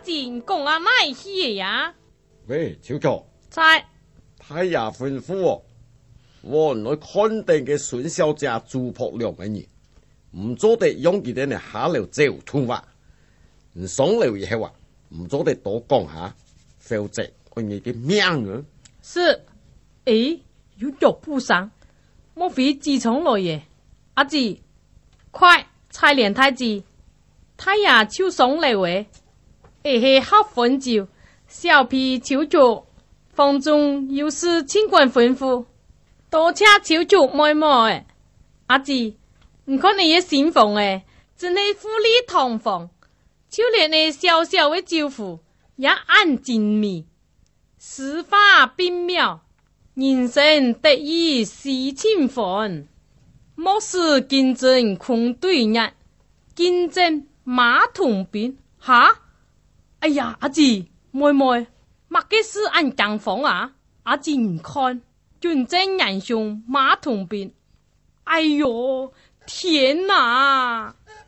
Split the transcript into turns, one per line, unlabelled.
姐讲啊哪去呀？
喂，小乔，
在
太爷吩咐我来看定嘅孙小姐朱朴良嘅人，唔做得用佢哋嚟下流走通話，唔爽流以後啊，唔做得多講下，否則我哋嘅命啊！
是，诶，有腳步聲，莫非自從來耶？阿姐，快采蓮太子，太爺超爽嚟喂，會係黑粉照，小皮超足，房中有事盡管吩咐，多謝超足妹妹。阿姐，唔看你嘅新房誒，真係富麗堂皇，就連你小小嘅招呼也按精美。詩法並妙，人生得意須勤奮，莫使競爭空對眼，競爭馬同鞭。哈！哎呀，阿姐，妹妹，乜嘅事按講房啊？阿姐唔看，盡正人上馬同鞭。哎喲，天哪！